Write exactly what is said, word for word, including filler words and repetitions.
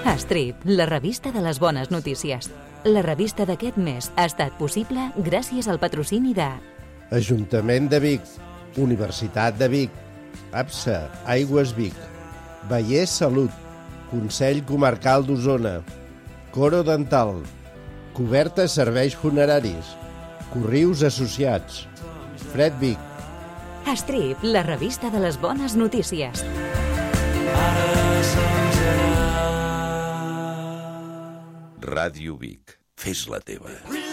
Strip, la revista de les bones notícies. La revista d'aquest mes ha estat possible gràcies al patrocini de Ajuntament de Vic, Universitat de Vic, APSA, Aigües Vic, Vallès Salut, Consell Comarcal d'Osona, Coro Dental, Coberta Serveis Funeraris, Corrius Associats, Fred Vic. Strip, la revista de les bones notícies. Ràdio Vic. Fes la teva.